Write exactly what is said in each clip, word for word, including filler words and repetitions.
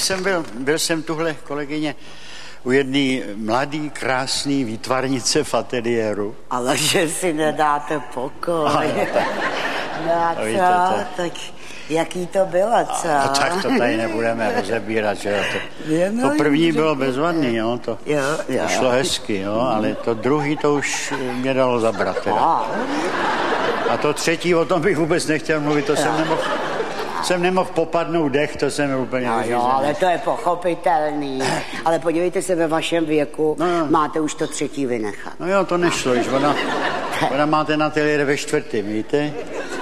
jsem byl, byl jsem tuhle, kolegyně, u jedné mladý, krásný výtvarnice v ateliéru. Ale že si nedáte pokoj. Aha, no, tak, no a co? to... Tak jaký to bylo, co? A, no, tak to tady nebudeme rozebírat, že jo. To, to první bylo bezvadný, jo, to, jo, jo. to šlo hezky, jo, ale to druhý to už mě dalo zabrat, teda. A to třetí, o tom bych vůbec nechtěl mluvit, to jo. jsem nemohl... Jsem nemohl popadnout dech, to jsem úplně no jo, ale to je pochopitelný. Ale podívejte se, ve vašem věku no, no. máte už to třetí vynechat. No jo, to nešlo, již ona, ona máte na ateliér ve čtvrtým, víte?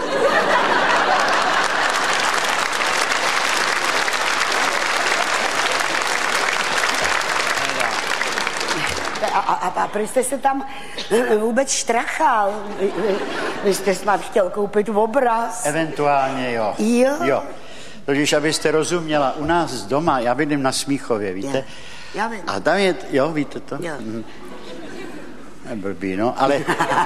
A, a, a proč jste se tam vůbec štrachal? Vy, vy, vy jste snad chtěl koupit obraz. Eventuálně jo. Jo? Jo. Totiž, abyste rozuměla, u nás doma, já bydlím na Smíchově, víte? Jo. Já vím. A tam je, jo, víte to? Jo. Mhm. Je blbý, no, ale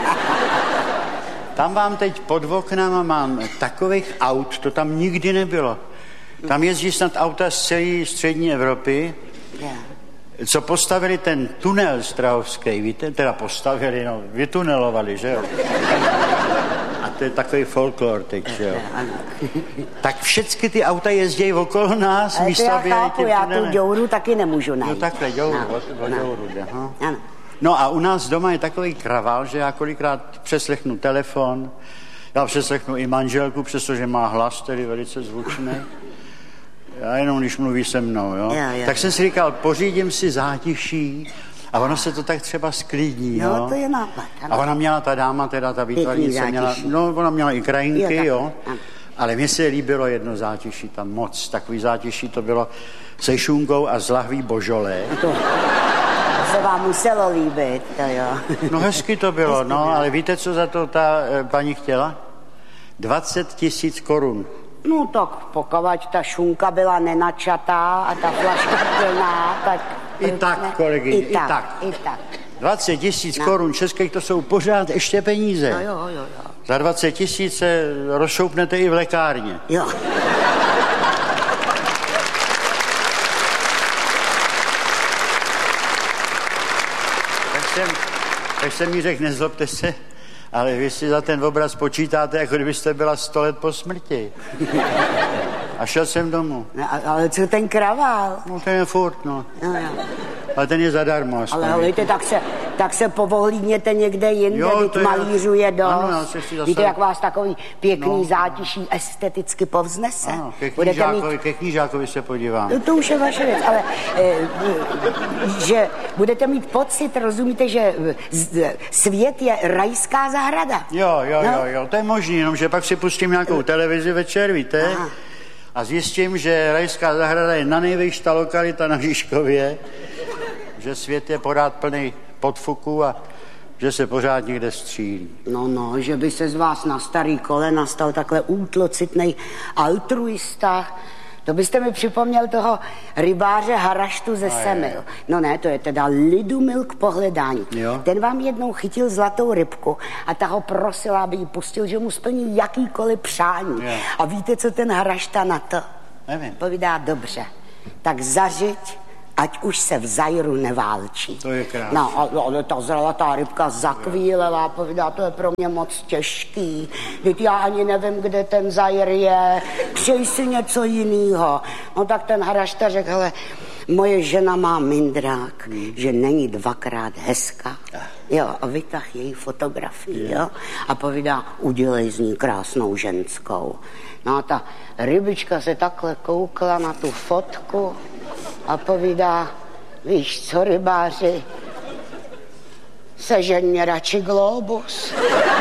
tam vám teď pod oknama mám takových aut, to tam nikdy nebylo. Tam jezdí snad auta z celé střední Evropy. Jo. Co postavili ten tunel strahovský, víte, teda postavili, no, vytunelovali, že jo. A to je takový folklor teď, že jo. Tak všechny ty auta jezdí okolo nás, ale místo, to já aby chápu, já tu děuru taky nemůžu najít. No takhle, děuru, no, o, o no. děuru jde, aha. Ano. No a u nás doma je takový kraval, že já kolikrát přeslechnu telefon, já přeslechnu i manželku, přestože má hlas, tedy velice zvučný. Já jenom, když mluví se mnou, jo? Jo, jo. Tak jsem si říkal, pořídím si zátiší a ono se to tak třeba sklidní, jo? No, to je nápad. A ona měla, ta dáma, teda ta výtvarnice, měla, no, ona měla i krajinky, jo? jo? Ale mně se líbilo jedno zátiší tam moc. Takový zátiší to bylo se šunkou a z lahví božolé. To, to se vám muselo líbit, to jo. No hezky to bylo, hezky no, bylo. ale víte, co za to ta e, paní chtěla? dvacet tisíc korun. No tak pokud ta šunka byla nenačatá a ta flaška plná, tak... I tak, kolegyně, i, i tak. tak. I tak. dvacet tisíc no. korun českých, to jsou pořád ještě peníze. No jo, jo, jo. Za dvacet tisíc se rozšoupnete i v lékárně. Jo. tak, jsem, tak jsem mi řekl, nezlobte se, ale vy si za ten obraz počítáte, jako kdybyste byla sto let po smrti. A šel jsem domů. No, ale co ten kravál? No ten je furt, no. No, jo. Ale ten je zadarmo. Ale helejte, tak se, tak se povohlídněte někde jinde, jo, teď malířuje dost. Ano, zase... Víte, jak vás takový pěkný no. zátiší esteticky povznese? Ano, ke knížákovi, mít... ke knížákovi se podívám. No, to už je vaše věc, ale e, že budete mít pocit, rozumíte, že z, svět je rajská zahrada. Jo, jo, no? jo, jo, to je možný, jenomže pak si pustím nějakou televizi večer, víte? Aha. A zjistím, že rajská zahrada je na nejvyšší lokalita na Žižkově, že svět je pořád plný podfuků a že se pořád někde střílí. No, no, že by se z vás na starý kolena stal takhle útlocitnej altruista. To byste mi připomněl toho rybáře Haraštu ze Semil. No ne, to je teda Lidumil k pohledání. Jo. Ten vám jednou chytil zlatou rybku a ta ho prosila, aby ji pustil, že mu splní jakýkoliv přání. Jo. A víte, co ten Harašta na to? Nevím. Povídá, dobře, tak zařiď, ať už se v Zajru neválčí. To je krásné. No, ale ta zlatá rybka zakvílela, povídá, to je pro mě moc těžký. Teď já ani nevím, kde ten Zajr je, přej si něco jinýho. No tak ten Harašta řekl, hele, moje žena má mindrák, hmm. že není dvakrát hezká. Jo, a vytah její fotografii, jo, a povídá, udělej z ní krásnou ženskou. No a ta rybička se takhle koukla na tu fotku a povídá, víš co, rybáři, sežeň mě radši globus.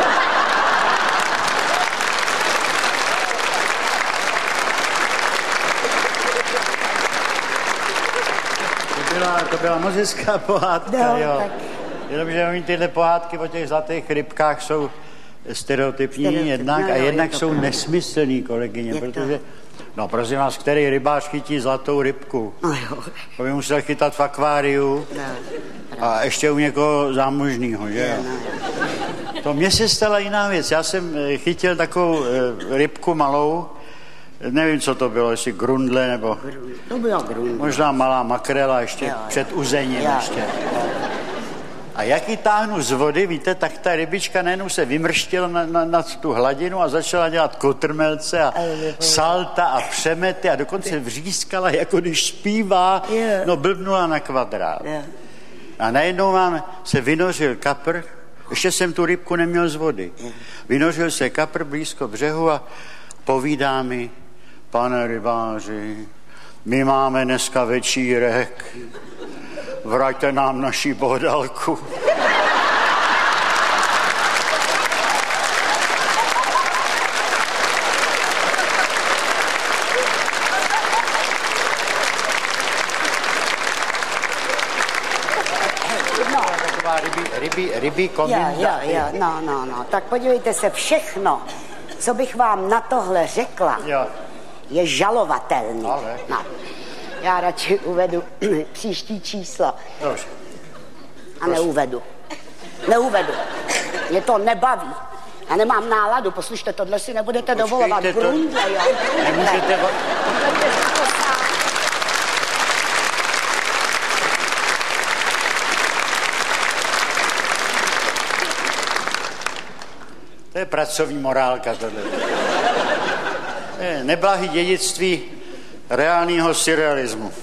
To byla, to byla moc hezká pohádka, no, jo. Tak... Jenomže oni tyhle pohádky o těch zlatých rybkách jsou stereotypní Stereotyp, jednak no, a jo, jednak to jsou pravda. nesmyslný, kolegyně, Jak protože... to? No prosím vás, který rybář chytí zlatou rybku? No jo. To by musel chytat v akváriu No, a ještě u někoho zámožnýho, že jo? No, To mně se stala jiná věc. Já jsem chytil takovou rybku malou nevím, co to bylo, jestli grundle nebo... To bylo grundle. Možná malá makrela ještě jo, před uzením jo, ještě. Jo. A jak ji táhnu z vody, víte, tak ta rybička najednou se vymrštila na, na, na tu hladinu a začala dělat kotrmelce a salta a přemety a dokonce vřískala, jako když zpívá, no blbnula na kvadrát. A najednou vám se vynořil kapr, ještě jsem tu rybku neměl z vody. Vynořil se kapr blízko břehu a povídá mi, pane rybáři, my máme dneska večírek, vraťte nám naši bohdalku. Taková rybí, rybí, rybí kombinace. Jo, jo, jo, no, no, no. Tak podívejte se, všechno, co bych vám na tohle řekla, jo. je žalovatelný. Ale. No. Já radši uvedu příští číslo. Dobře. A neuvedu. Neuvedu. Mě to nebaví. Já nemám náladu. Poslyšte, tohle si nebudete Počkejte dovolovat. To... Grundle, jo. Nemůžete... To je pracovní morálka tohle. Je neblahý dědictví reálního surrealismu.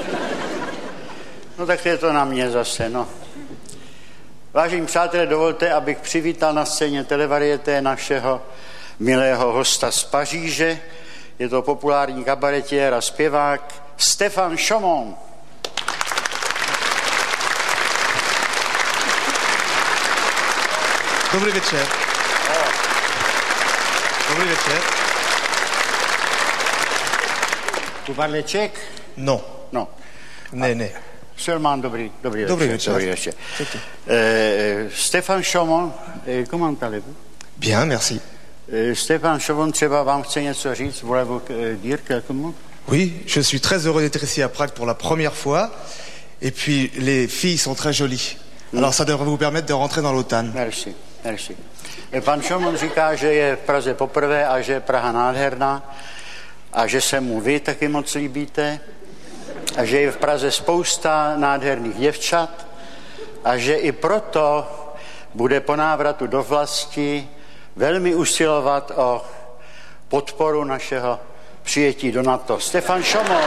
No tak je to na mě zase, no. Vážení přátelé, dovolte, abych přivítal na scéně televarieté našeho milého hosta z Paříže. Je to populární kabaretiér a zpěvák Stéphane Chaumont. Dobrý večer. Dobrý večer. Tu parle ček? No. No. Ne, ne. Seulement dobrý, dobrý, dobrý večer. Dobrý večer. Euh, Stéphane Chaumont, comment allez-vous? Bien, merci. Euh, Stéphane Chaumont, třeba vám chce něco říct? Voulez-vous dire quelques mots? Oui, je suis très heureux d'être ici à Prague pour la première fois. Et puis, les filles sont très jolies. Mm. Alors, ça devrait vous permettre de rentrer dans l'OTAN. Merci, merci. Pan Chaumont říká, že je v Praze poprvé a že je Praha nádherná a že se mu vy taky moc líbíte a že je v Praze spousta nádherných děvčat a že i proto bude po návratu do vlasti velmi usilovat o podporu našeho přijetí do NATO. Stéphane Chaumont.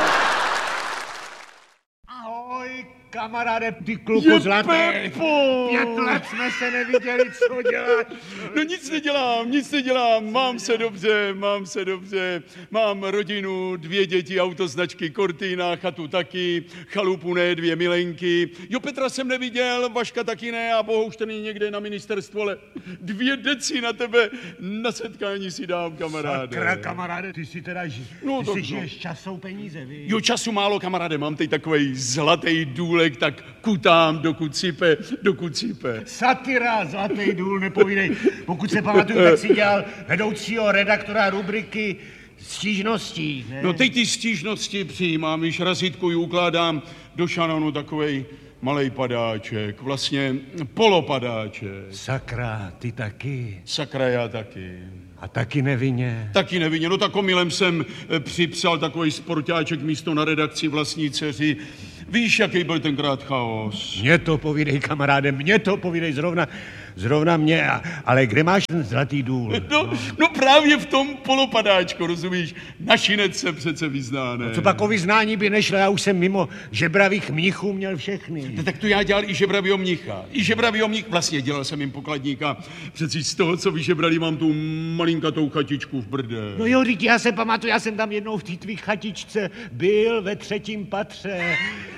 Ahoj, kamaráde, ty kluku zlatý. Pět let jsme se neviděli, co děláš? No nic nedělám, nic nedělám, mám se dobře, mám se dobře, mám rodinu, dvě děti, autoznačky Cortina, chatu taky, chalupu ne, dvě milenky. Jo, Petra jsem neviděl, Vaška taky ne a Bohuž ten je někde na ministerstvu, ale dvě deci na tebe na setkání si dám, kamaráde. Sakra, kamaráde, ty si teda ži... no, ty tak, si no. žiješ časou peníze, víš? Jo, času málo, kamaráde, mám teď takovej zlatý důlek, tak kutám, dokud sype, dokud sype. Satira, zlatý důl, nepovídej. Pokud se pamatuju, tak si dělal vedoucího redaktora rubriky stížností, ne? No teď ty stížnosti přijímám, již razítkuju, ukládám do šanonu takovej malej padáček, vlastně polopadáček. Sakra, ty taky. Sakra, já taky. A taky nevinně. Taky nevinně, no tak omylem jsem připsal takový sportáček místo na redakci vlastní dceři. Víš, jaký byl tenkrát chaos? Mně to povídej, kamaráde, mně to povídej zrovna, zrovna mě, ale kde máš ten zlatý důl? No, no. no právě v tom polopadáčku, rozumíš? Našinec se přece vyzná, ne? No, co pak o vyznání by nešlo, já už jsem mimo žebravých mnichů měl všechny. No, tak to já dělal i žebravýho mnicha. I žebravýho mnich, vlastně dělal jsem jim pokladníka. Přeci z toho, co vyžebrali, mám tu malinkatou chatičku v Brde. No jo, řík, já se pamatuju, já jsem tam jednou v té tvý chatičce byl ve třetím patře.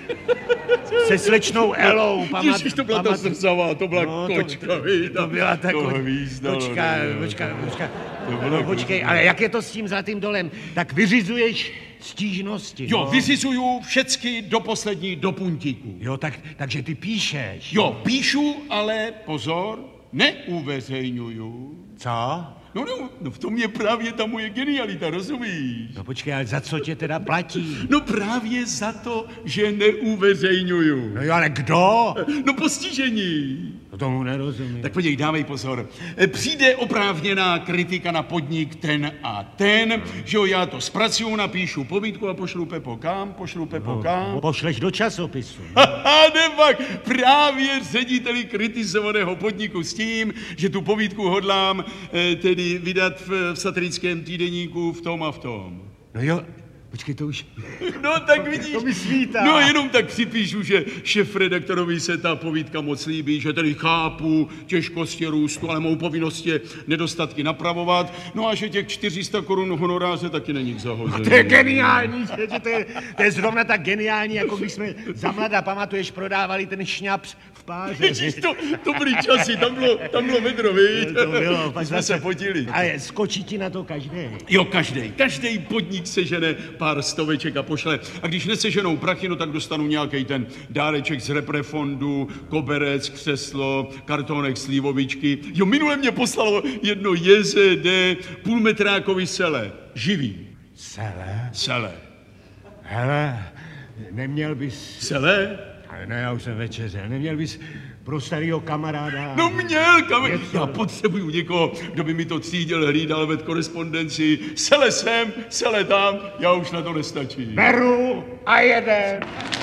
Se slečnou Elou. Pamat, Ježiš, to byla pamat... ta zrzavá, to byla no, kočka, to, víš, to byla ta ko... kočka, kočka, kočka. No, počkej, ale jak je to s tím zlatým dolem? Tak vyřizuješ stížnosti. Jo, no? vyřizuju všecky do poslední, do puntíku. Jo, tak, takže ty píšeš. Jo, píšu, ale pozor, neuveřejňuju. Co? No, no, no v tom je právě ta moje genialita, rozumíš? No počkej, ale za co tě teda platí? No právě za to, že neuveřejňuju. No jo, ale kdo? No postižení. To tomu nerozumím. Tak podívej, dávej pozor. Přijde oprávněná kritika na podnik ten a ten, že jo, já to zpracuju, napíšu povídku a pošlu Pepo kam, pošlu Pepo kam. No, pošleš do časopisu. Haha, nepak, právě řediteli kritizovaného podniku s tím, že tu povídku hodlám eh, tedy vydat v, v satirickém týdeníku v tom a v tom. No jo, počkej, to už... No tak vidíš. To mi svítá. No jenom tak připíšu, že šéfredaktorovi se ta povídka moc líbí, že tedy chápu těžkosti růstu, ale mou povinnost je nedostatky napravovat. No a že těch čtyři sta korun honoráře taky není k zahození. To je geniální, že to je, to je zrovna tak geniální, jako když jsme za mladá, pamatuješ, prodávali ten šňaps v páře. Ježíš, to, to byly časy, tam bylo, tam bylo vedro, viď? To bylo. My jsme se potili. A je, skočí ti na to každý. Jo, každý. Každý podnik sežene pár stoveček a pošle. A když neseženou prachy, no tak dostanu nějaký ten dáreček z reprefondu, koberec, křeslo, kartonek, slivovičky. Jo, minule mě poslalo jedno J Z D půlmetrákový sele. Živý. Sele? Sele. Hele, neměl bys... Sele? Ne, já už jsem večeřel. Neměl bys pro starýho kamaráda... No měl, kamarád. Já potřebuju někoho, kdo by mi to třídil, hlídal ved korespondenci. Sele sem, sele tam, já už na to nestačí. Beru a jeden.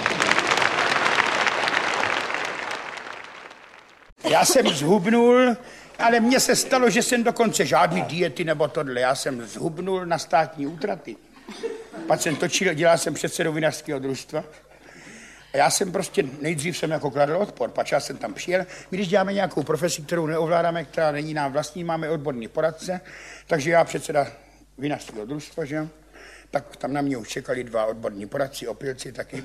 Já jsem zhubnul, ale mně se stalo, že jsem dokonce žádný diety nebo tohle. Já jsem zhubnul na státní útraty. Pak jsem točil, dělal jsem předsedou vinařského družstva. A já jsem prostě, nejdřív jsem jako kladl odpor, pak já jsem tam přijel. My když děláme nějakou profesi, kterou neovládáme, která není nám vlastní, máme odborný poradce, takže já předseda vinařského družstva, že jo? Tak tam na mě už čekali dva odborní poradci, opilci taky.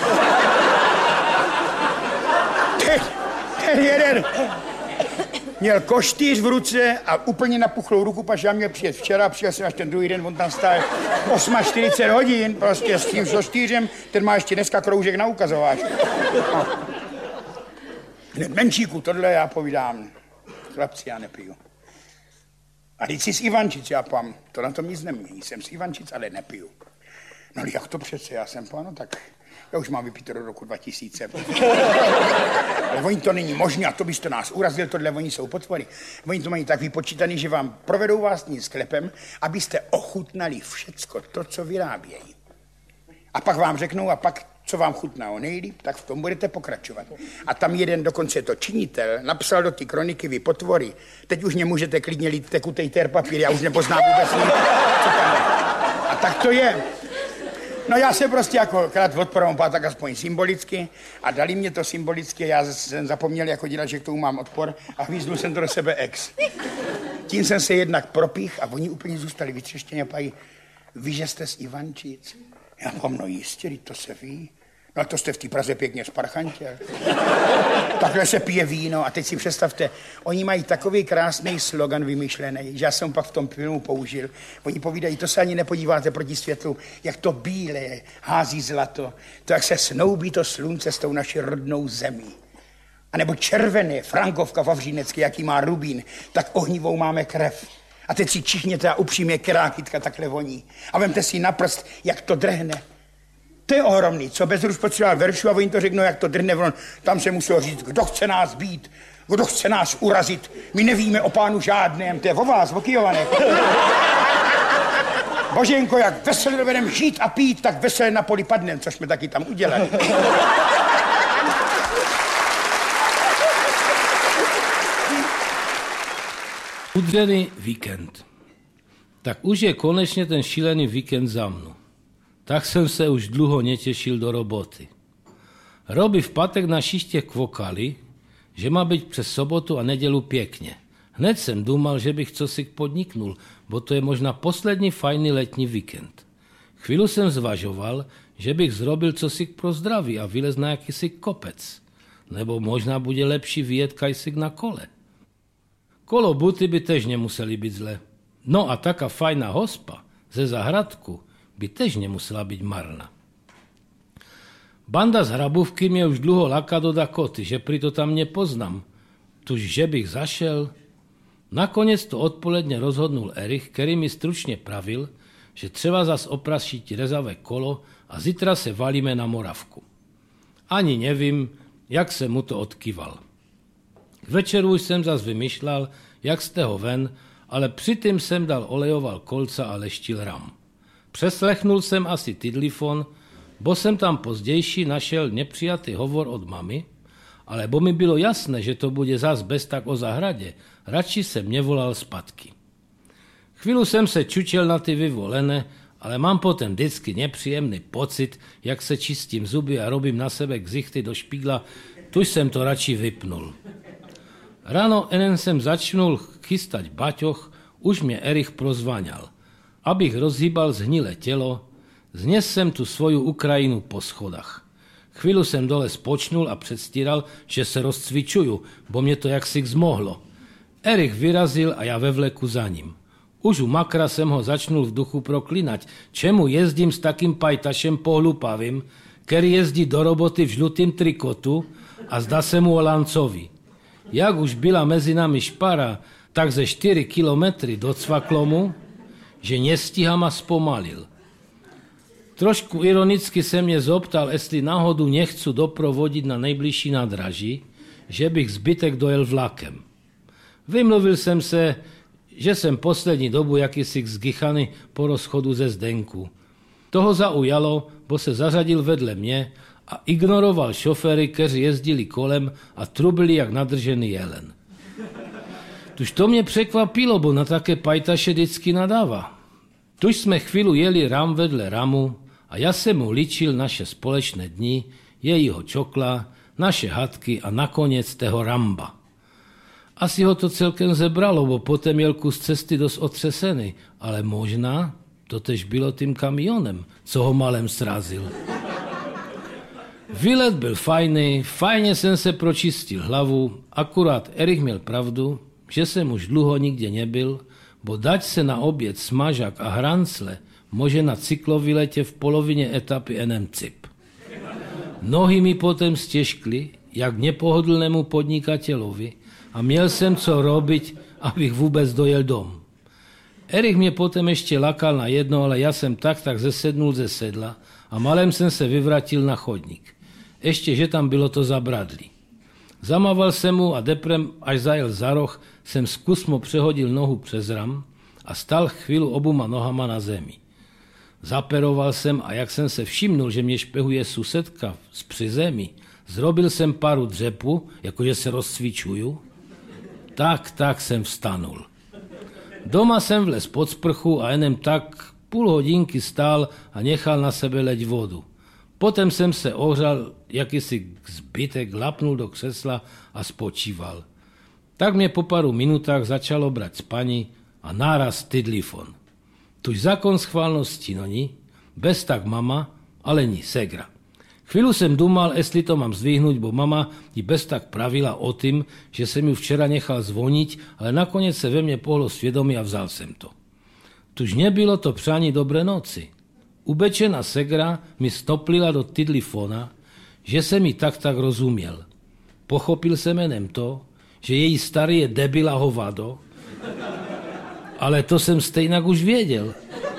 Ten, ten jeden měl koštýř v ruce a úplně napuchlou ruku, pač já měl přijet včera, přijel jsem až ten druhý den, on tam stál čtyřicet osm hodin, prostě s tím šlostýřem, ten má ještě dneska kroužek na ukazováčku. No. Hned menšíku, tohle já povídám, chlapci, já nepiju. A teď si z Ivančic, já pám, to na tom nic nemění, jsem z Ivančic, ale nepiju. No jak to přece, já jsem pán, no tak... Já už mám vypít do roku dva tisíce. Ale oni to není možné a to byste nás urazil, tohle oni jsou potvory. Oni to mají tak vypočítaný, že vám provedou vás tím sklepem, abyste ochutnali všecko to, co vyrábějí. A pak vám řeknou, a pak, co vám chutná o nejlíp, tak v tom budete pokračovat. A tam jeden, dokonce to činitel, napsal do ty kroniky, vy potvory, teď už nemůžete klidně lít tekutej ter papír, já už nepoznám vůbec nic, co tam je. A tak to je. No já se prostě jako krát odporám, tak aspoň symbolicky a dali mě to symbolicky, já jsem zapomněl jako dělat, že k tomu mám odpor a hvízdnul jsem to do sebe ex. Tím jsem se jednak propích a oni úplně zůstali vytřeštěni a pají, vy, že jste z Ivančic? Já pám, no jistě, to se ví. No to jste v té Praze pěkně sparchantěl. Takhle se pije víno a teď si představte, oni mají takový krásný slogan vymyšlený, že já jsem pak v tom filmu použil. Oni povídají, to se ani nepodíváte proti světlu, jak to bílé hází zlato, to jak se snoubí to slunce s tou naší rodnou zemí. A nebo červené, Frankovka Vavřínecky, jaký má rubín, tak ohnivou máme krev. A teď si čichněte a upřímně kerákytka takhle voní. A vemte si na prst, jak to drhne. To je ohromný, co Bezruč potřeboval veršu a oni to řeknou, jak to drhne. Tam se muselo říct, kdo chce nás být, kdo chce nás urazit. My nevíme o pánu žádném, to je o vás, o Kyjovanech. Boženko, jak veselé dovedem žít a pít, tak veselé na poli padnem, což jsme taky tam udělali. Udřený víkend. Tak už je konečně ten šílený víkend za mnou. Tak jsem se už dlouho netěšil do roboty. Robi v pátek na šiště kvokali, že má být přes sobotu a nedělu pěkně. Hned jsem důmal, že bych cosi podniknul, bo to je možná poslední fajný letní víkend. Chvíli jsem zvažoval, že bych zrobil cosi pro zdraví a vylez na jakýsi kopec. Nebo možná bude lepší vyjet kajsik na kole. Kolo buty by tež nemuseli být zle. No a taká fajná hospa ze zahradku by tež nemusela být marná. Banda z Hrabůvky mě už dlouho laká do Dakoty, že prý to tam nepoznám. Tuž, že bych zašel. Nakonec to odpoledne rozhodnul Erich, který mi stručně pravil, že třeba zas oprašit rezavé kolo a zítra se valíme na Moravku. Ani nevím, jak se mu to odkýval. K večeru jsem zas vymyšlal, jak z toho ven, ale přitom jsem dal olejoval kolca a leštil ram. Přeslechnul jsem asi tidlifon, bo jsem tam pozdější našel nepřijatý hovor od mamy, ale bo mi bylo jasné, že to bude zas bez tak o zahradě, radši jsem nevolal zpátky. Chvíli jsem se čučel na ty vyvolené, ale mám potom vždycky nepříjemný pocit, jak se čistím zuby a robím na sebe ksichty do špígla, tuž jsem to radši vypnul. Ráno enen jsem začnul chystať baťoch, už mě Erich prozvaňal. Abych rozhýbal zhnilé tělo, znes jsem tu svoju Ukrajinu po schodách. Chvíli jsem dole spočnul a předstíral, že se rozcvičuju, bo mě to jaksi zmohlo. Erich vyrazil a já ve vleku za ním. Už u makra jsem ho začnul v duchu proklinať, čemu jezdím s takým pajtašem pohlupavým, který jezdí do roboty v žlutým trikotu a zdá se mu o lancovi. Jak už byla mezi nami špara, tak ze čtyři kilometry docvaklo mu, že nestíham a zpomalil. Trošku ironicky se mě zoptal, jestli náhodu nechcu doprovodit na nejbližší nádraží, že bych zbytek dojel vlakem. Vymluvil jsem se, že jsem poslední dobu jakýsi zgychaný po rozchodu ze Zdenku. Toho zaujalo, bo se zařadil vedle mě a ignoroval šoféry, kteří jezdili kolem a trubili jak nadržený jelen. Tuž to mě překvapilo, bo na také pajtaše vždycky nadává. Tuž jsme chvíli jeli ram vedle ramu a já jsem mu líčil naše společné dny, jejího čokla, naše hadky a nakonec tého ramba. Asi ho to celkem zebralo, bo potom jel kus cesty dost otřesený, ale možná to tež bylo tím kamionem, co ho malem srazil. Výlet byl fajný, fajně jsem se pročistil hlavu, akurát Erich měl pravdu, že jsem už dlouho nikde nebyl, bo dať se na oběd smažak a hrancle může na cykloviletě v polovině etapy enem cip. Nohy mi potom stěžkly, jak nepohodlnému podnikatelovi, a měl jsem co robiť, abych vůbec dojel dom. Erich mě potom ještě lakal na jedno, ale já jsem tak tak zesednul ze sedla a malem jsem se vyvratil na chodník. Ještě, že tam bylo to zabradlí. Zamával jsem mu a deprem, až zajel za roh, jsem zkusmo přehodil nohu přes ram a stal chvíli obuma nohama na zemi. Zaperoval jsem a jak jsem se všimnul, že mě špehuje susedka z přizemí, zrobil jsem páru dřepu, jakože se rozcvičuju. Tak, tak jsem vstanul. Doma jsem vlez pod sprchu a jenom tak půl hodinky stál a nechal na sebe leť vodu. Potom jsem se ohřal, jakýsi zbytek, lapnul do křesla a spočíval. Tak mě po paru minutách začalo brať spaní a náraz tidlifon. Tuž zákon schválnosti, no ní, bez tak mama, ale ní segra. Chvíli jsem dumal, jestli to mám zdvihnout, bo mama ji bez tak pravila o tím, že jsem ju včera nechal zvoniť, ale nakonec se ve mně pohlo svědomí a vzal jsem to. Tuž nebylo to přání dobré noci. Ubečená segra mi stoplila do tidlifona, že jsem mi tak tak rozuměl. Pochopil jsem jenom to, že její starý je debil a hovado, ale to jsem stejnak už věděl.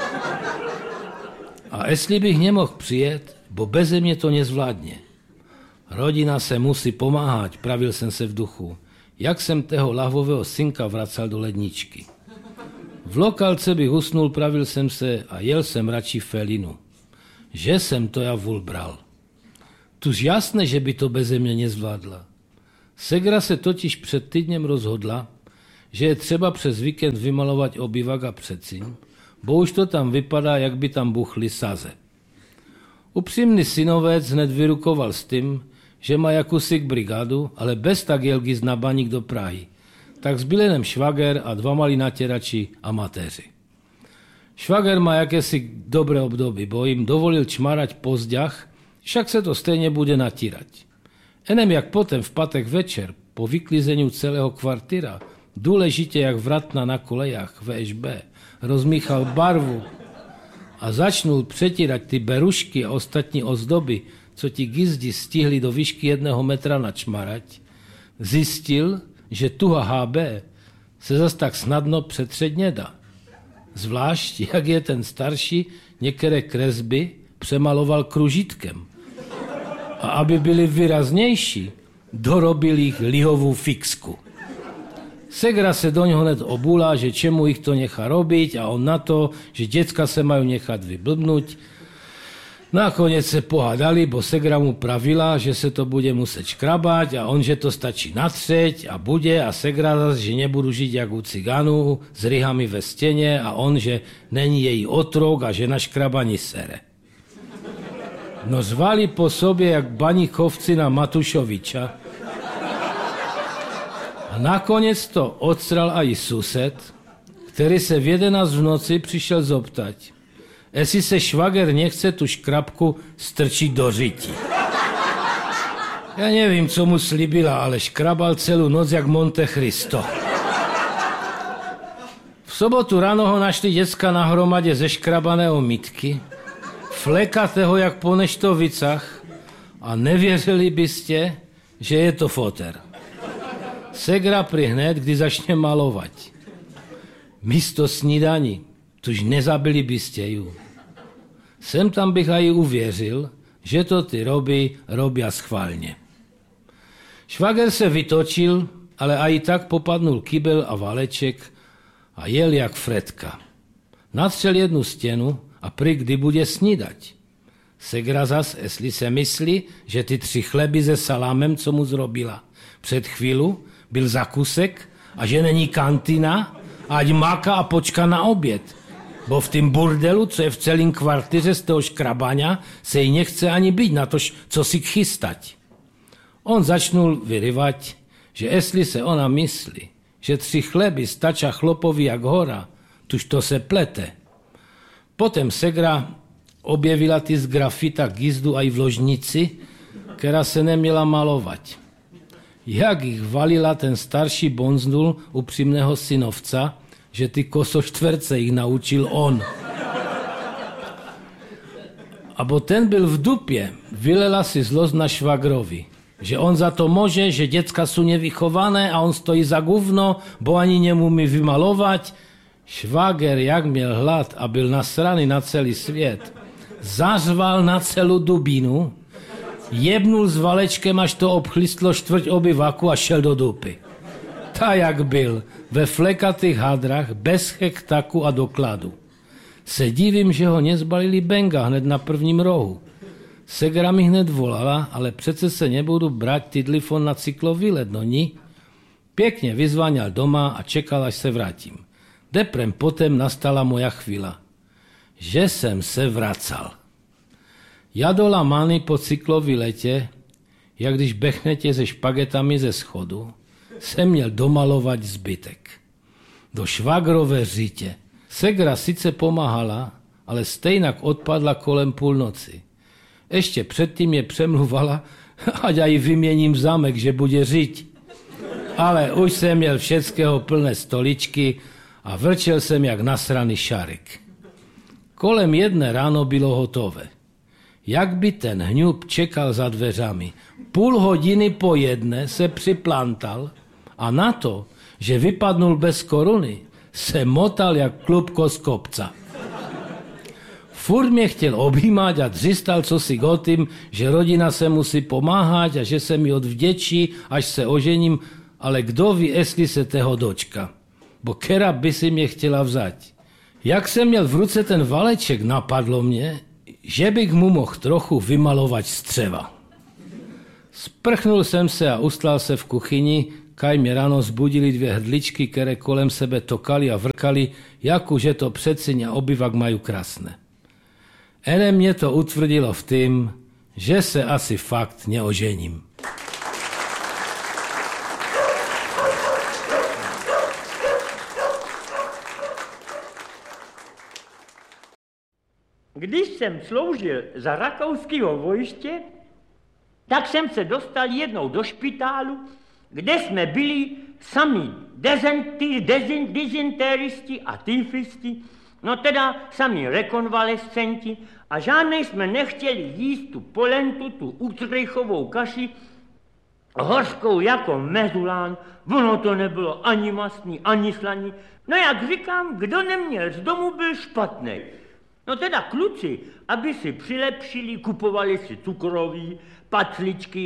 A jestli bych nemohl přijet, bo beze mě to nezvládne. Rodina se musí pomáhat, pravil jsem se v duchu, jak jsem toho lahvového synka vracal do ledničky. V lokalce bych usnul, pravil jsem se a jel jsem radši felinu. Že jsem to já vůl bral. Tuž jasné, že by to beze mě nezvládla. Segra se totiž před týdnem rozhodla, že je třeba přes víkend vymalovat obývak a předsíň, bo už to tam vypadá, jak by tam buchly saze. Upřímný synovec hned vyrukoval s tím, že má jakusik brigádu, ale bez tak jel giz na baník do Prahy. Tak zbyl jenom švager a dva malí natěrači amatéři. Švager má jakési dobré období, bo jim dovolil čmarať po zďach, však se to stejně bude natírať. Enem jak potom v pátek večer, po vyklizeniu celého kvartíra, důležitě jak vratna na kolejách V Š B, rozmíchal barvu a začnul přetírať ty berušky a ostatní ozdoby, co ti gizdi stihli do výšky jedného metra načmarať, zjistil, že tuha H B se zas tak snadno přetřeť nedá. Zvlášť, jak je ten starší některé kresby přemaloval kružítkem. A aby byly výraznější, dorobil jich lihovú fixku. Segra se do ňoho hned obúla, že čemu ich to nechá robiť a on na to, že decka sa majú nechať vyblbnúť. Nakoniec se pohádali, bo Segra mu pravila, že se to bude musieť škrabať a on, že to stačí natřeť a bude a Segra zase, že nebudú žiť jak u cigánu s ryhami ve stene a on, že není její otrok a že na škrabaní sere. No zvali po sobě jak baníkovci na Matušoviča. A nakonec to odstral aj sused, který se v jedenáct v noci přišel zoptať, jestli se švager nechce tu škrabku strčiť do řití. Já nevím, co mu slibila, ale škrabal celou noc jak Monte Cristo. V sobotu ráno ho našli děcka na hromadě zeškrabaného mytky, flekatého jak po neštovicách a nevěřili byste, že je to foter. Segra prihned, kdy začne malovať. Místo snídaní, tuž nezabili byste ju. Sem tam bych aj uvěřil, že to ty roby robia schválně. Švager se vytočil, ale aj tak popadnul kybel a valeček a jel jak Fredka. Natřel jednu stěnu a pri kdy bude snídať. Segra zas, jestli se myslí, že ty tři chleby se salámem, co mu zrobila před chvílu, byl zakusek a že není kantina, ať máka a počka na oběd. Bo v tým burdelu, co je v celým kvartyře z toho škrabania, se jí nechce ani být na to, co si chystať. On začnul vyryvať, že jestli se ona myslí, že tři chleby stača chlopovi jak hora, tuž to se plete. Potom Segra objevila ty z grafita gizdu aj v ložnici, která se neměla malovat. Jak ich valila ten starší bonznul upřímného synovca, že ty kosoštverce ich naučil on. Abo ten byl v dupě, vylela si zlost na švagrovi, že on za to může, že děcka jsou nevychované a on stojí za guvno, bo ani nemůže vymalovat. Švager, jak měl hlad a byl nasraný na celý svět, zařval na celou dubínu, jebnul s valečkem, až to obchlistlo čtvrť obyvaku a šel do dupy. Ta jak byl, ve flekatých hadrach, bez hektaku a dokladu. Se divím, že ho nezbalili benga hned na prvním rohu. Segra mi hned volala, ale přece se nebudu brát tidlifon na cyklový let, no ní. Pěkně vyzváňal doma a čekal, až se vrátím. Deprem potom nastala moja chvíla, že jsem se vracal. Jadola many po cyklový letě, jak když bechnete se špagetami ze schodu, jsem měl domalovat zbytek. Do švagrové řitě. Segra sice pomáhala, ale stejnak odpadla kolem půlnoci. Ještě předtím je přemluvala, ať aj vyměním zámek, že bude žiť. Ale už jsem měl všeckého plné stoličky a vrčel jsem jak nasraný šarik. Kolem jedné ráno bylo hotové. Jak by ten hňub čekal za dveřami. Půl hodiny po jedné se připlantal a na to, že vypadnul bez koruny, se motal jak klubko z kopca. Furt mě chtěl objímat a dřistal cosi o tím, že rodina se musí pomáhat a že se mi odvděčí, až se ožením, ale kdo ví, jestli se toho dočka. Bo kera by si mě chtěla vzať. Jak jsem měl v ruce ten valeček, napadlo mě, že bych mu mohl trochu vymalovat střeva. Sprchnul jsem se a ustlal se v kuchyni, kaj mě ráno zbudili dvě hrdličky, které kolem sebe tokali a vrkali, jakože to předsyň a obyvak mají krásné. Ene mě to utvrdilo v tým, že se asi fakt neožením. Když jsem sloužil za rakouského vojště, tak jsem se dostal jednou do špitálu, kde jsme byli sami dezenty, dezin, dizentéristi a tyfisti, no teda sami rekonvalescenti a žádnej jsme nechtěli jíst tu polentu, tu utrychovou kaši, hořkou jako mezulán, ono to nebylo ani masný, ani slaný. No jak říkám, kdo neměl z domu, byl špatnej. No teda kluci, aby si přilepšili, kupovali si cukroví, pacličky,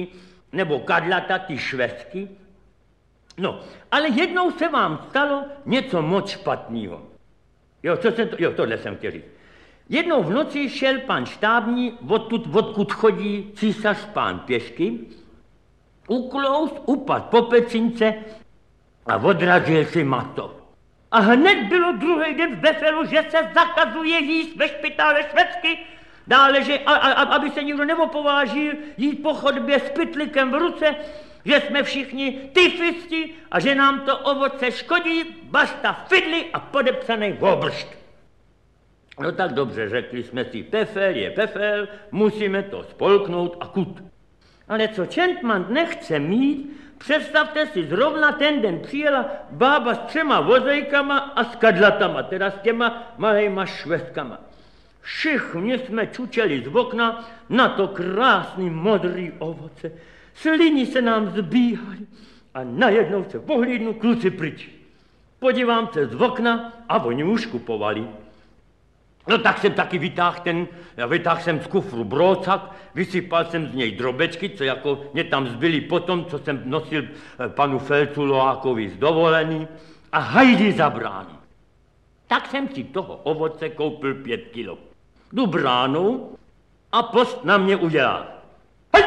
nebo kadlata, ty švestky. No, ale jednou se vám stalo něco moc špatného. Jo, co jsem to, jo, tohle jsem chtěl říct. Jednou v noci šel pan štábní, odtud, odkud chodí císař pán pěšky, uklouz, upad po pecince a odrazil si mato. A hned bylo druhý den v Befelu, že se zakazuje jíst ve špitále švestky, dále, že a, a, aby se nikdo neopovážil jít po chodbě s pytlikem v ruce, že jsme všichni tyfisti a že nám to ovoce škodí, basta fidly a podepsaný obršt. No tak dobře, řekli jsme si, pefel je pefel, musíme to spolknout a kut. Ale co Čentman nechce mít, představte si, zrovna ten den přijela bába s třema vozejkama a s kadlatama, teda s těma malejma švestkama. Všichni jsme čučeli z okna na to krásný modrý ovoce. Sliny se nám zbíhaly a najednou se pohlídnu, kluci pryč. Podívám se z okna a oni už kupovali. No tak jsem taky vytáhl ten, vytáhl jsem z kufru brócak, vysypal jsem z něj drobečky, co jako mě tam zbyly potom, co jsem nosil panu Felcu Loákovi z dovolený a hajdy za bránu. Tak jsem si toho ovoce koupil pět kilo. Jdu bránou a post na mě udělá. Hej!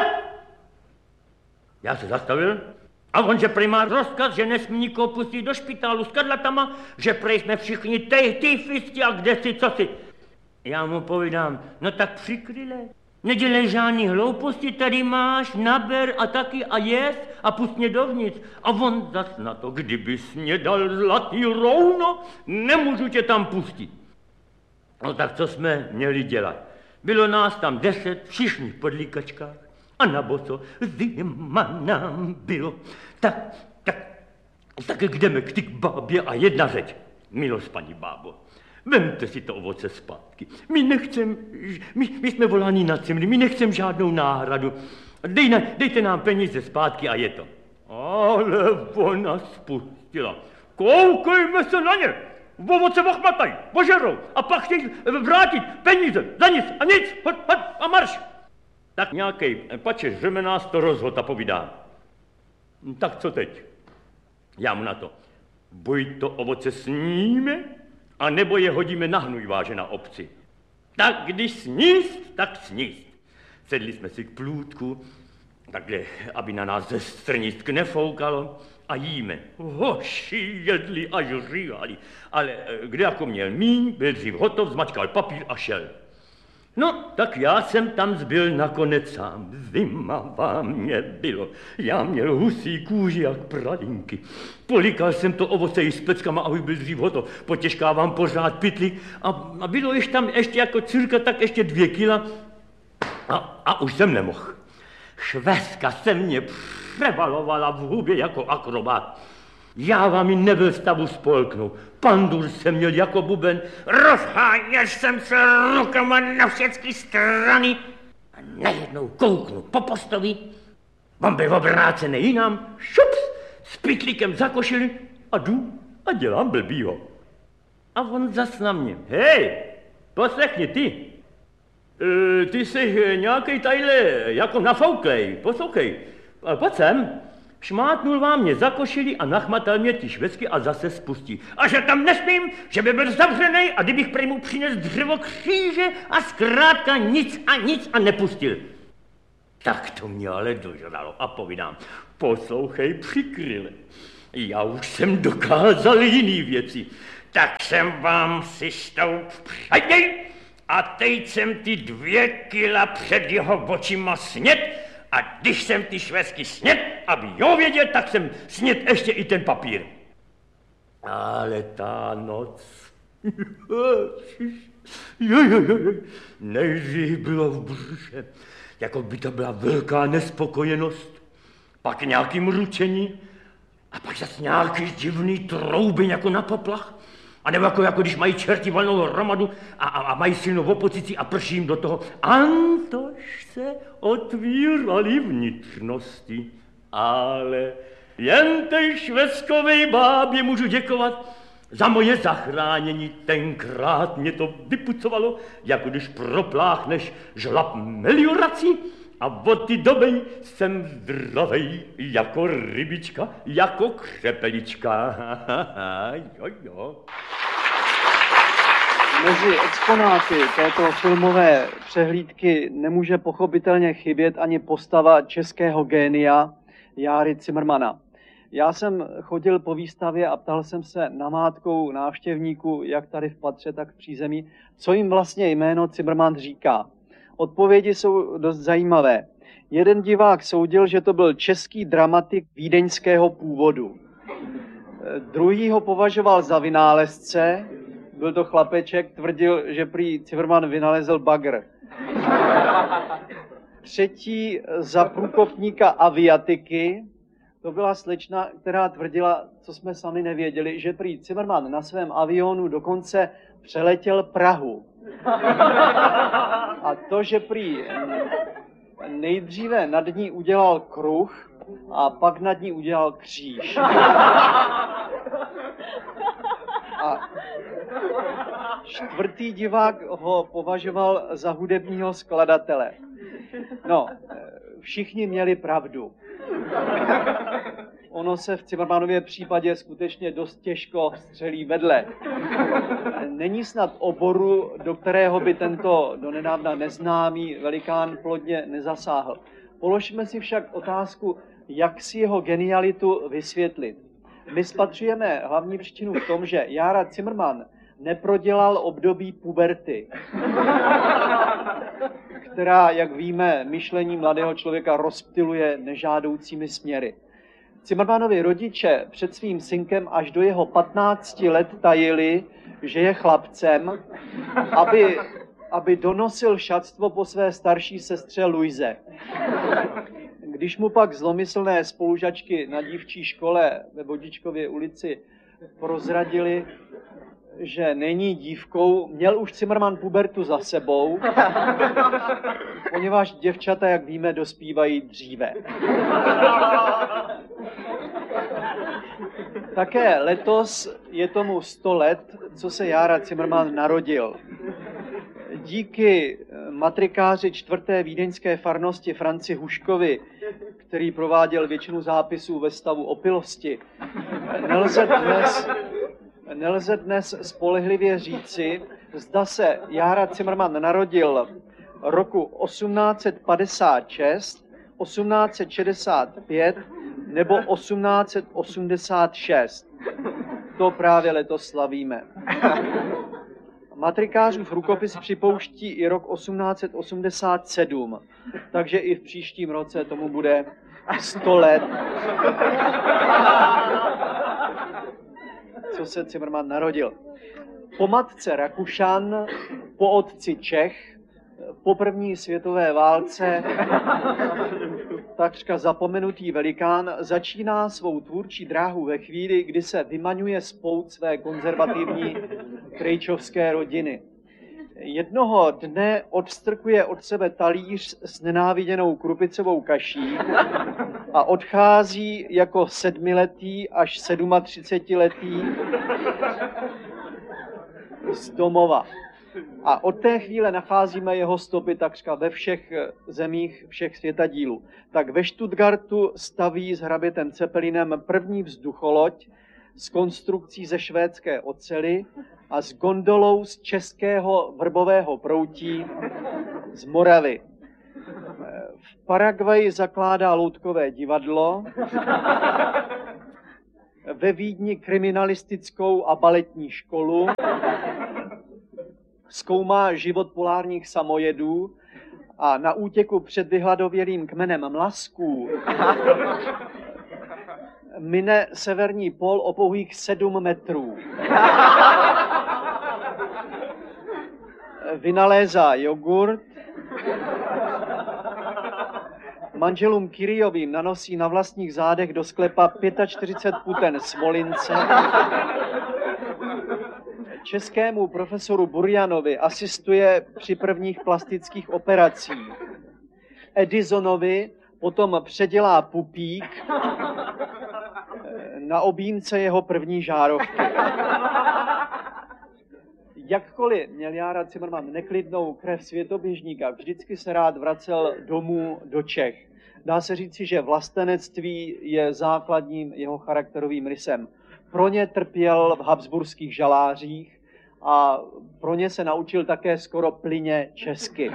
Já se zastavil a on, že prej má rozkaz, že nesmí nikoho pustit do špitálu s kadlatama, že prej jsme všichni tej, tyfisti a kde si, co si. Já mu povídám, no tak přikryle, nedělej žádný hlouposti, tady máš, naber a taky a jest a pust mě dovnitř. A on zas na to, kdybys mě dal zlatý rouno, nemůžu tě tam pustit. No tak co jsme měli dělat? Bylo nás tam deset, všichni v podlíkačkách a na boso, zima nám bylo. Tak, tak, tak jdeme k ty bábě a jedna řeč. Milost, paní bábo, vemte si to ovoce zpátky. My nechcem, my, my jsme voláni na cimry, my nechcem žádnou náhradu. Dej na, dejte nám peníze zpátky a je to. Ale ona spustila. Koukejme se na ně. Ovoce ochmatají, požerou a pak chtějí vrátit peníze za nic a nic, hoď, hoď a marš. Tak nějaký pačeš řemenář to rozhod a povídá. Tak co teď? Já mu na to. Buď to ovoce sníme, a nebo je hodíme na hnůj na obci. Tak když sníst, tak sníst. Sedli jsme si k plůtku, takhle, aby na nás ze strnisk nefoukalo a jíme. Hoši jedli a žříhali, ale kde jako měl míň, byl dřív hotov, zmačkal papír a šel. No, tak já jsem tam zbyl nakonec sám. Zima vám mě bylo. Já měl husí kůži jak pralinky. Polikal jsem to ovoce i s peckama a už byl dřív hotov. Potěžkávám pořád pytlik a, a bylo již tam ještě jako cirka tak ještě dvě kila a, a už jsem nemohl. Švestka se mě převalovala v hubě jako akrobat. Já vám ji nebyl stavu spolknout. Pandur jsem měl jako buben, rozháněl jsem se rukama na všechny strany a najednou kouknu po postovi. On byl obrácený jinam, šups, s pytlíkem za košili a jdu a dělám blbýho. A on zas na mě, hej, poslechni ty, e, ty jsi nějakej tadyhle jako nafouklej, poslouchej, pojď sem. Šmátnul vám mě za košili a nachmatal mě ty švestky a zase spustí. A že tam nesmím, že by byl zavřený a kdybych prej mu přines dřevo kříže a zkrátka nic a nic a nepustil. Tak to mě ale dožralo a povídám, poslouchej přikryle, já už jsem dokázal jiný věci, tak jsem vám si stoup předěj a teď jsem ty dvě kila před jeho očima snět. A když jsem ty švestky snět, aby jo věděl, tak jsem snět ještě i ten papír. Ale ta noc... Nejdřív bylo v břiše, jako by to byla velká nespokojenost, pak nějaký mručení a pak zase nějaký divný trouby jako na poplach. A nebo jako, jako když mají čerti valnou hromadu a, a, a mají silnou opozici a prší jim do toho. Antož se otvíraly vnitřnosti. Ale jen tej švestkovej bábě můžu děkovat za moje zachránění. Tenkrát mě to vypucovalo, jako když propláchneš žlab meliorací A od té doby jsem zdravej jako rybička, jako křepelička. Jo, jo. Mezi exponáty této filmové přehlídky nemůže pochopitelně chybět ani postava českého génia Járy Cimrmana. Já jsem chodil po výstavě a ptal jsem se namátkou návštěvníků, jak tady v patře, tak v přízemí, co jim vlastně jméno Cimrman říká. Odpovědi jsou dost zajímavé. Jeden divák soudil, že to byl český dramatik vídeňského původu. Druhý ho považoval za vynálezce, byl to chlapeček, tvrdil, že prý Cimrman vynalezl bagr. Třetí za průkopníka aviatiky, to byla slečna, která tvrdila, co jsme sami nevěděli, že prý Cimrman na svém avionu dokonce přeletěl Prahu. A to, že prý nejdříve nad ní udělal kruh a pak nad ní udělal kříž. A čtvrtý divák ho považoval za hudebního skladatele. No, všichni měli pravdu. Ono se v Cimrmanově případě skutečně dost těžko střelí vedle. Není snad oboru, do kterého by tento donedávna neznámý velikán plodně nezasáhl. Položme si však otázku, jak si jeho genialitu vysvětlit. My spatřujeme hlavní příčinu v tom, že Jára Cimrman neprodělal období puberty, která, jak víme, myšlení mladého člověka rozptyluje nežádoucími směry. Cimrmanovi rodiče před svým synkem až do jeho patnácti let tajili, že je chlapcem, aby, aby donosil šatstvo po své starší sestře Luize. Když mu pak zlomyslné spolužačky na dívčí škole ve Vodičkově ulici prozradili, že není dívkou, měl už Cimrman pubertu za sebou, poněvadž děvčata, jak víme, dospívají dříve. Také letos je tomu sto let, co se Jára Cimrman narodil. Díky matrikáři čtvrté vídeňské farnosti Franci Huškovi, který prováděl většinu zápisů ve stavu opilosti, nelze dnes, nelze dnes spolehlivě říci, zda se Jára Cimrman narodil roku osmnáct set padesát šest, osmnáct set šedesát pět nebo osmnáct set osmdesát šest. To právě letos slavíme. Matrikářův rukopis připouští i rok osmnáct set osmdesát sedm, takže i v příštím roce tomu bude sto let, co se Cimrman narodil. Po matce Rakušan, po otci Čech, po první světové válce takřka zapomenutý velikán začíná svou tvůrčí dráhu ve chvíli, kdy se vymaňuje z pout své konzervativní krejčovské rodiny. Jednoho dne odstrkuje od sebe talíř s nenáviděnou krupicovou kaší a odchází jako sedmiletý až sedmatřicetiletý z domova. A od té chvíle nacházíme jeho stopy takřka ve všech zemích všech světadílů. Tak ve Stuttgartu staví s hrabětem Cepelinem první vzducholoď s konstrukcí ze švédské oceli a s gondolou z českého vrbového proutí z Moravy. V Paraguaji zakládá loutkové divadlo, ve Vídni kriminalistickou a baletní školu, zkoumá život polárních samojedů a na útěku před vyhladovělým kmenem mlasků mine severní pól o pouhých sedm metrů. Vynalézá jogurt, manželům Kyriovým nanosí na vlastních zádech do sklepa čtyřicet pět puten smolince, českému profesoru Burjanovi asistuje při prvních plastických operacích. Edisonovi potom předělá pupík na objímce jeho první žárovky. Jakkoliv měl Jára Cimrman neklidnou krev světoběžníka, vždycky se rád vracel domů do Čech. Dá se říci, že vlastenectví je základním jeho charakterovým rysem. Pro ně trpěl v habsburských žalářích a pro ně se naučil také skoro plyně česky.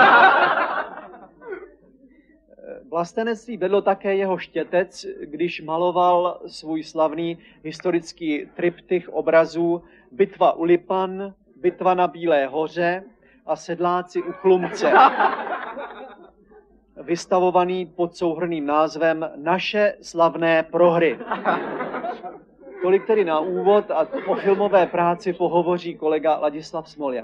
Vlastenectví vedlo také jeho štětec, když maloval svůj slavný historický triptych obrazů Bitva u Lipan, Bitva na Bílé hoře a Sedláci u Chlumce, vystavovaný pod souhrnným názvem Naše slavné prohry. Tolik tedy na úvod a o filmové práci pohovoří kolega Ladislav Smoljak.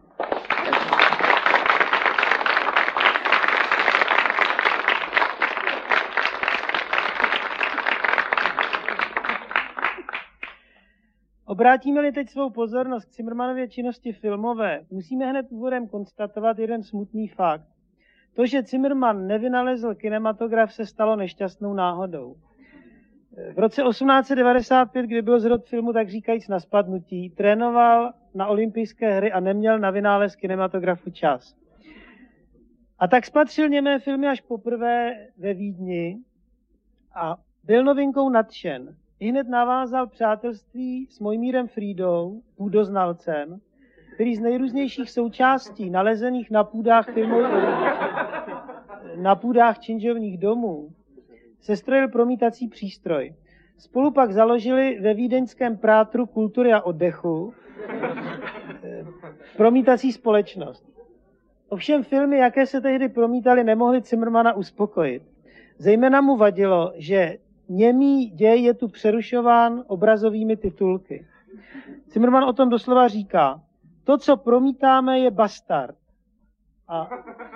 Obrátíme-li teď svou pozornost k Cimrmanově činnosti filmové, musíme hned úvodem konstatovat jeden smutný fakt. To, že Cimrman nevynalezl kinematograf, se stalo nešťastnou náhodou. V roce osmnáct set devadesát pět, kdy byl zrod filmu tak říkajíc na spadnutí, trénoval na olympijské hry a neměl na vynález kinematografu čas. A tak spatřil němé filmy až poprvé ve Vídni a byl novinkou nadšen. Ihned navázal přátelství s Mojmírem Frídou, půdoznalcem, který z nejrůznějších součástí nalezených na půdách filmů, na půdách činžovních domů sestrojil promítací přístroj. Spolu pak založili ve vídeňském Prátru kultury a oddechu promítací společnost. Ovšem filmy, jaké se tehdy promítaly, nemohly Cimrmana uspokojit. Zejména mu vadilo, že němý děj je tu přerušován obrazovými titulky. Cimrman o tom doslova říká, to, co promítáme, je bastard. A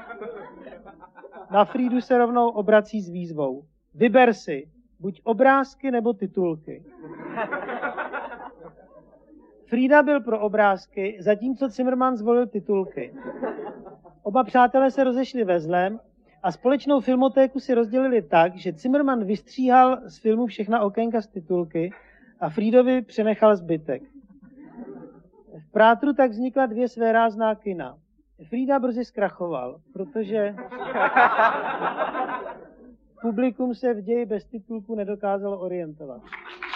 na Frídu se rovnou obrací s výzvou. Vyber si, buď obrázky nebo titulky. Frída byl pro obrázky, zatímco Cimrman zvolil titulky. Oba přátelé se rozešli ve zlém a společnou filmotéku si rozdělili tak, že Cimrman vystříhal z filmu všechna okénka z titulky a Frídovi přenechal zbytek. V Prátru tak vznikla dvě svérázná kina. Frída brzy zkrachoval, protože publikum se v ději bez titulku nedokázalo orientovat.